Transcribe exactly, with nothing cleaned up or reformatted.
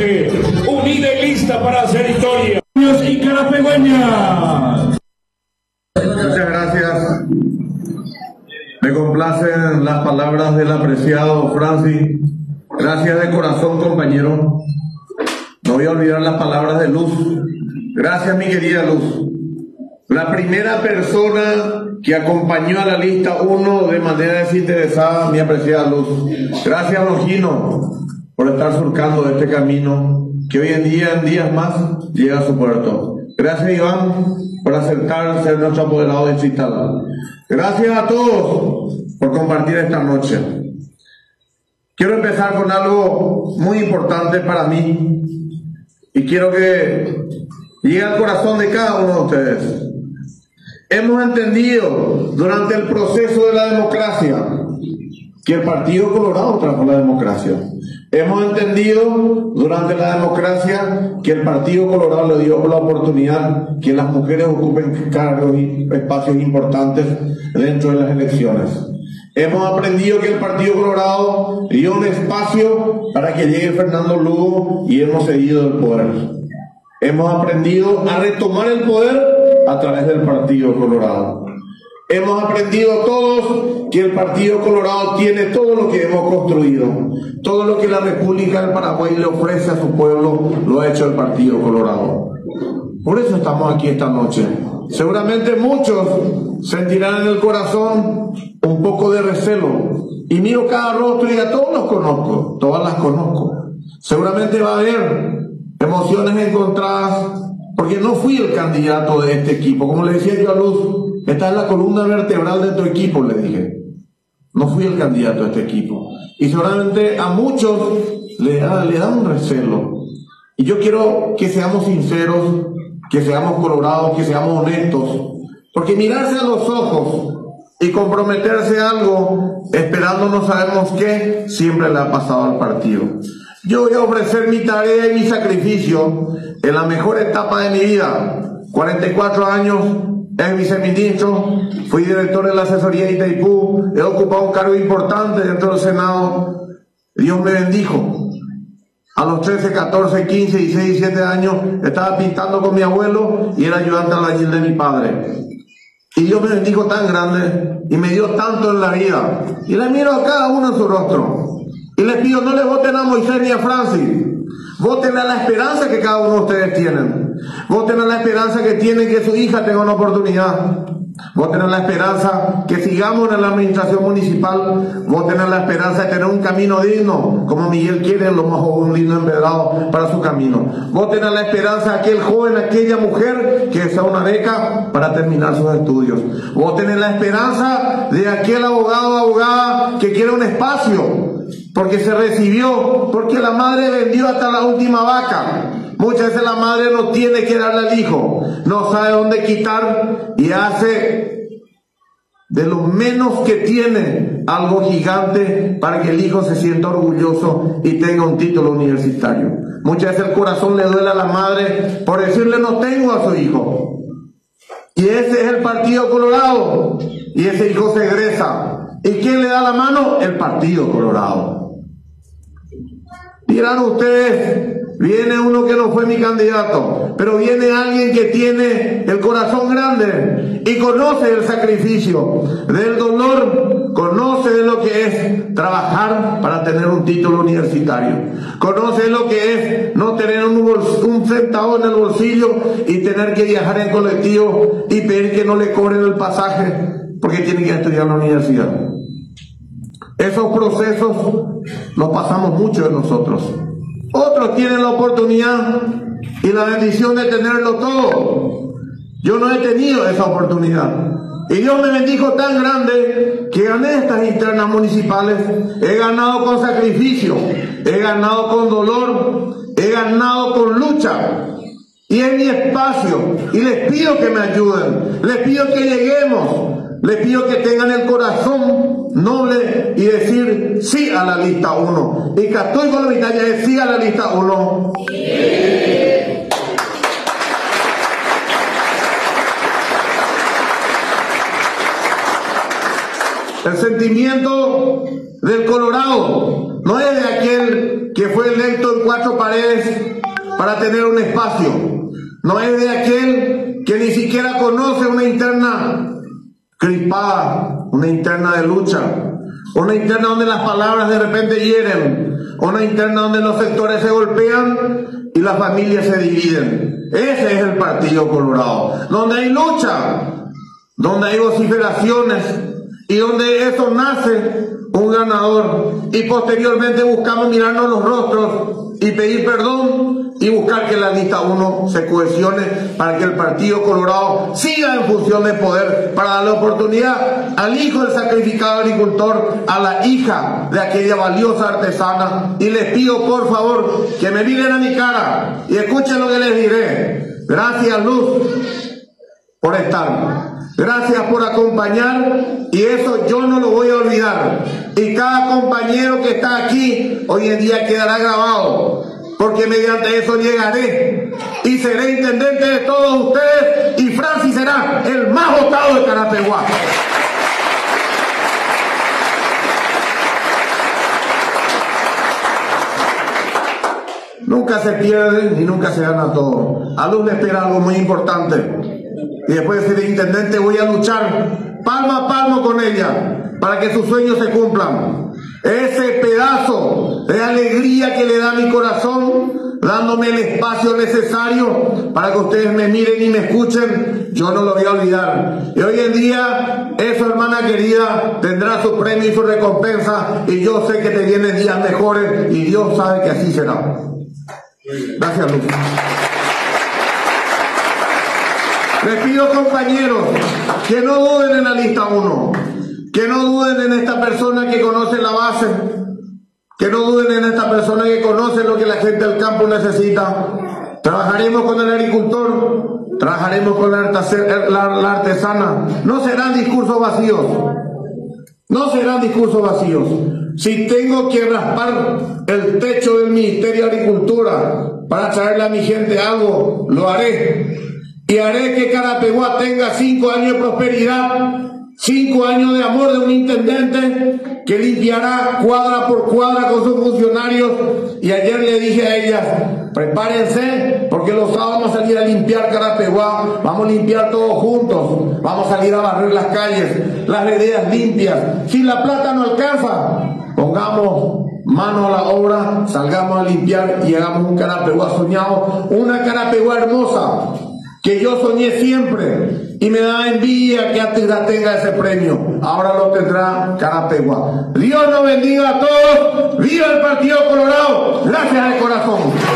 F, unida y lista para hacer historia. Y carapegüeñas. Muchas gracias. Me complacen las palabras del apreciado Francis. Gracias de corazón, compañero. No voy a olvidar las palabras de Luz. Gracias, mi querida Luz. La primera persona que acompañó a la lista uno de manera desinteresada, mi apreciada Luz. Gracias, Longino, por estar surcando este camino que hoy en día, en días más, llega a su puerto. Gracias, Iván, por aceptar ser nuestro apoderado digital. Gracias a todos por compartir esta noche. Quiero empezar con algo muy importante para mí y quiero que llegue al corazón de cada uno de ustedes. Hemos entendido durante el proceso de la democracia que el Partido Colorado trajo la democracia. Hemos entendido durante la democracia que el Partido Colorado le dio la oportunidad que las mujeres ocupen cargos y espacios importantes dentro de las elecciones. Hemos aprendido que el Partido Colorado dio un espacio para que llegue Fernando Lugo y hemos seguido el poder. Hemos aprendido a retomar el poder a través del Partido Colorado. Hemos aprendido todos que el Partido Colorado tiene todo lo que hemos construido. Todo lo que la República del Paraguay le ofrece a su pueblo lo ha hecho el Partido Colorado. Por eso estamos aquí esta noche. Seguramente muchos sentirán en el corazón un poco de recelo. Y miro cada rostro y a todos los conozco, todas las conozco. Seguramente va a haber emociones encontradas, porque no fui el candidato de este equipo. Como le decía yo a Luz, esta es la columna vertebral de tu equipo, le dije. No fui el candidato de este equipo. Y seguramente a muchos le da, le da un recelo. Y yo quiero que seamos sinceros, que seamos colorados, que seamos honestos. Porque mirarse a los ojos y comprometerse a algo, esperando no sabemos qué, siempre le ha pasado al partido. Yo voy a ofrecer mi tarea y mi sacrificio en la mejor etapa de mi vida. cuarenta y cuatro años, ex viceministro, fui director de la asesoría de Itaipú, he ocupado un cargo importante dentro del Senado. Dios me bendijo. A los trece, catorce, quince, dieciséis, diecisiete años estaba pintando con mi abuelo y era ayudante albañil de mi padre. Y Dios me bendijo tan grande y me dio tanto en la vida. Y le miro a cada uno en su rostro. Y les pido, no le voten a Moisés ni a Francis. Voten a la esperanza que cada uno de ustedes tienen. Voten a la esperanza que tienen que su hija tenga una oportunidad. Voten a la esperanza que sigamos en la administración municipal. Voten a la esperanza de tener un camino digno, como Miguel quiere, lo más un lindo empedrado para su camino. Voten a la esperanza de aquel joven, aquella mujer que desea una beca para terminar sus estudios. Voten en la esperanza de aquel abogado o abogada que quiere un espacio, porque se recibió, porque la madre vendió hasta la última vaca. Muchas veces la madre no tiene que darle al hijo, no sabe dónde quitar y hace de lo menos que tiene algo gigante para que el hijo se sienta orgulloso y tenga un título universitario. Muchas veces el corazón le duele a la madre por decirle no tengo a su hijo. Y ese es el Partido Colorado y ese hijo se egresa. ¿Y quién le da la mano? El Partido Colorado. Dirán ustedes, viene uno que no fue mi candidato, pero viene alguien que tiene el corazón grande y conoce el sacrificio del dolor, conoce de lo que es trabajar para tener un título universitario, conoce lo que es no tener un, un centavo en el bolsillo y tener que viajar en colectivo y pedir que no le cobren el pasaje porque tiene que estudiar en la universidad. Esos procesos los pasamos muchos de nosotros. Otros tienen la oportunidad y la bendición de tenerlo todo. Yo no he tenido esa oportunidad. Y Dios me bendijo tan grande que gané estas internas municipales. He ganado con sacrificio, he ganado con dolor, he ganado con lucha. Y es mi espacio. Y les pido que me ayuden. Les pido que lleguemos. Les pido que tengan el corazón noble y decir sí a la lista uno. Y Católico la Vitalia es sí a la lista uno. Sí. El sentimiento del Colorado no es de aquel que fue electo en cuatro paredes para tener un espacio. No es de aquel que ni siquiera conoce una interna crispada, una interna de lucha, una interna donde las palabras de repente hieren, una interna donde los sectores se golpean y las familias se dividen. Ese es el Partido Colorado, donde hay lucha, donde hay vociferaciones y donde eso nace un ganador y posteriormente buscamos mirarnos los rostros y pedir perdón y buscar que la lista uno se cohesione para que el Partido Colorado siga en función de poder, para darle oportunidad al hijo del sacrificado agricultor, a la hija de aquella valiosa artesana. Y les pido por favor que me miren a mi cara y escuchen lo que les diré. Gracias, Luz, por estar. Gracias por acompañar, y eso yo no lo voy a olvidar. Y cada compañero que está aquí hoy en día quedará grabado, porque mediante eso llegaré y seré intendente de todos ustedes, y Francis será el más votado de Carapeguá. Nunca se pierde y nunca se gana todo. A Luz le espera algo muy importante. Y después de ser intendente voy a luchar palmo a palmo con ella para que sus sueños se cumplan. Ese pedazo de alegría que le da mi corazón, dándome el espacio necesario para que ustedes me miren y me escuchen, yo no lo voy a olvidar. Y hoy en día, eso, hermana querida, tendrá su premio y su recompensa, y yo sé que te vienen días mejores, y Dios sabe que así será. Gracias, Luz. Les pido, compañeros, que no duden en la lista uno, que no duden en esta persona que conoce la base, que no duden en esta persona que conoce lo que la gente del campo necesita. Trabajaremos con el agricultor, trabajaremos con la, la, la artesana. No serán discursos vacíos, no serán discursos vacíos. Si tengo que raspar el techo del Ministerio de Agricultura para traerle a mi gente algo, lo haré. Y haré que Carapeguá tenga cinco años de prosperidad, cinco años de amor de un intendente que limpiará cuadra por cuadra con sus funcionarios. Y ayer le dije a ellas, prepárense, porque los sábados vamos a salir a limpiar Carapeguá, vamos a limpiar todos juntos, vamos a salir a barrer las calles, las veredas limpias. Si la plata no alcanza, pongamos mano a la obra, salgamos a limpiar y hagamos un Carapeguá soñado, una Carapeguá hermosa, que yo soñé siempre, y me da envidia que Atila tenga ese premio. Ahora lo tendrá Carapeguá. Dios nos bendiga a todos. ¡Viva el Partido Colorado! Gracias de corazón.